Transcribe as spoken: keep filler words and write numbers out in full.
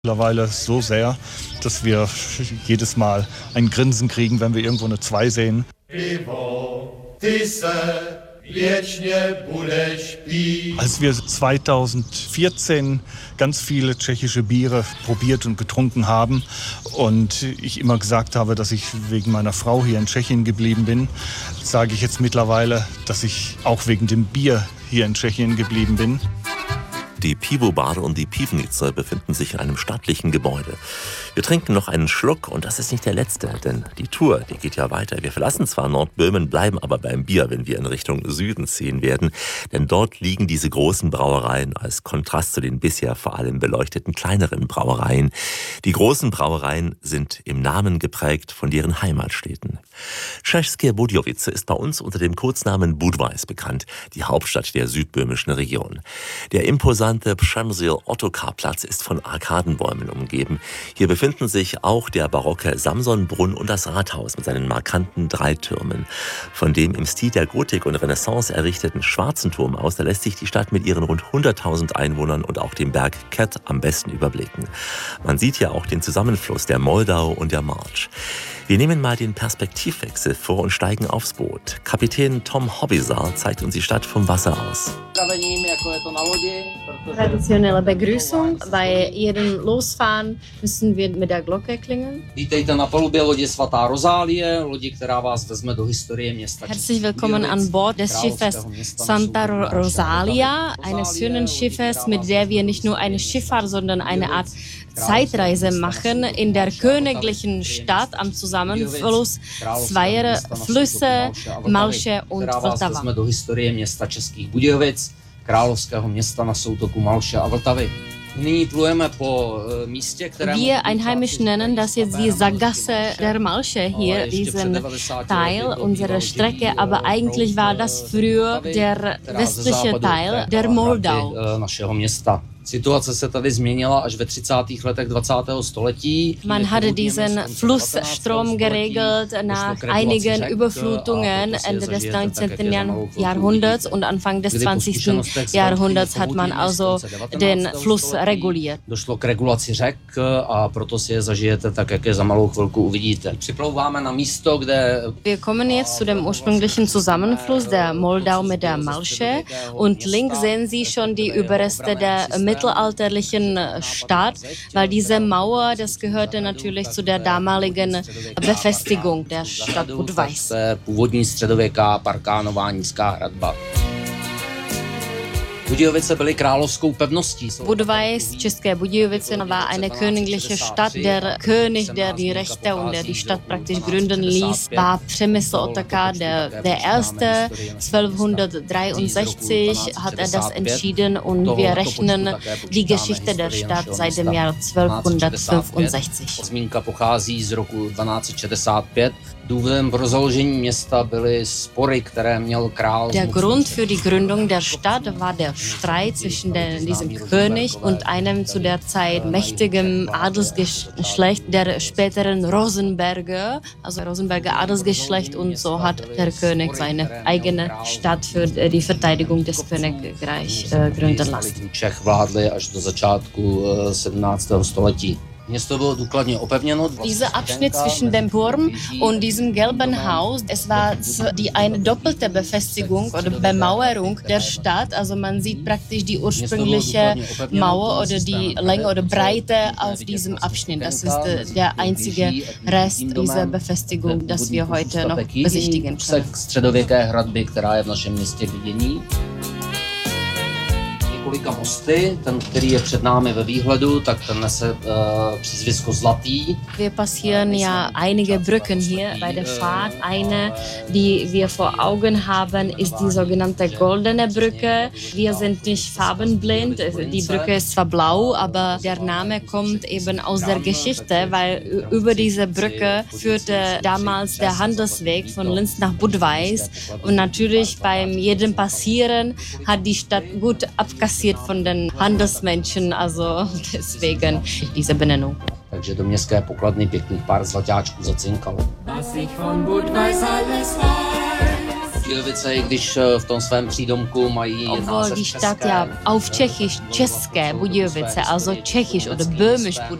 Mittlerweile so sehr, dass wir jedes Mal ein Grinsen kriegen, wenn wir irgendwo eine zwei sehen. Als wir zweitausendvierzehn ganz viele tschechische Biere probiert und getrunken haben und ich immer gesagt habe, dass ich wegen meiner Frau hier in Tschechien geblieben bin, sage ich jetzt mittlerweile, dass ich auch wegen dem Bier hier in Tschechien geblieben bin. Die Pivobar und die Pivnice befinden sich in einem stattlichen Gebäude. Wir trinken noch einen Schluck und das ist nicht der letzte, denn die Tour, die geht ja weiter. Wir verlassen zwar Nordböhmen, bleiben aber beim Bier, wenn wir in Richtung Süden ziehen werden. Denn dort liegen diese großen Brauereien als Kontrast zu den bisher vor allem beleuchteten kleineren Brauereien. Die großen Brauereien sind im Namen geprägt von deren Heimatstädten. České Budějovice ist bei uns unter dem Kurznamen Budweis bekannt, die Hauptstadt der südböhmischen Region. Der imposante Przemysl-Ottokar-Platz ist von Arkadenbäumen umgeben. Hier befinden sich auch der barocke Samsonbrunn und das Rathaus mit seinen markanten drei Türmen. Von dem im Stil der Gotik und Renaissance errichteten schwarzen Turm aus, da lässt sich die Stadt mit ihren rund hunderttausend Einwohnern und auch dem Berg Kett am besten überblicken. Man sieht ja auch den Zusammenfluss der Moldau und der March. Wir nehmen mal den Perspektivwechsel vor und steigen aufs Boot. Kapitän Tom Hobbysaar zeigt uns die Stadt vom Wasser aus. Traditionelle Begrüßung. Bei jedem Losfahren müssen wir mit der Glocke klingeln. Herzlich willkommen an Bord des Schiffes Santa Rosalia, eines schönen Schiffes, mit der wir nicht nur eine Schifffahrt, sondern eine Art Zeitreise machen in der königlichen Stadt am Zusammenfluss zweier Flüsse, Malše und Vltava. Wir Einheimischen nennen das jetzt die Sackgasse der Malše hier, diesen Teil unserer Strecke, aber eigentlich war das früher der westliche Teil der Moldau. Man hatte diesen Flussstrom geregelt nach einigen Überflutungen Ende des neunzehnten Jahrhunderts und Anfang des zwanzigsten Jahrhunderts hat man also den Fluss reguliert. Wir kommen jetzt zu dem ursprünglichen Zusammenfluss der Moldau mit der Malše und links sehen Sie schon die Überreste der mittelalterlichen Stadt, weil diese Mauer, das gehörte natürlich zu der damaligen Befestigung der Stadt Budweis. Budweis, České Budějovice, war eine königliche Stadt. Der König, der die Rechte und der die Stadt praktisch gründen ließ, war Přemysl Otakar, der, der Erste. zwölfhundertdreiundsechzig hat er das entschieden und wir rechnen die Geschichte der Stadt seit dem Jahr zwölfhundertfünfundsechzig. Der Grund für die Gründung der Stadt war der Streit zwischen den, diesem König und einem zu der Zeit mächtigen Adelsgeschlecht der späteren Rosenberger, also Rosenberger Adelsgeschlecht, und so hat der König seine eigene Stadt für die Verteidigung des Königreichs äh, gründen lassen. Dieser Abschnitt zwischen dem Turm und diesem gelben Haus, es war die eine doppelte Befestigung oder Bemauerung der Stadt. Also man sieht praktisch die ursprüngliche Mauer oder die Länge oder Breite auf diesem Abschnitt. Das ist der einzige Rest dieser Befestigung, das wir heute noch besichtigen können. Wir passieren ja einige Brücken hier bei der Fahrt. Eine, die wir vor Augen haben, ist die sogenannte Goldene Brücke. Wir sind nicht farbenblind. Die Brücke ist zwar blau, aber der Name kommt eben aus der Geschichte, weil über diese Brücke führte damals der Handelsweg von Linz nach Budweis. Und natürlich beim jedem Passieren hat die Stadt gut abkassiert von den Handelsmenschen, also deswegen diese Benennung. Takže do městské pokladny pěkných pár zlaťáčků zacinkalo. Was ich von Budweis alles weiß. Obwohl die Stadt ja auf Tschechisch České Budějovice, also Tschechisch oder Böhmisch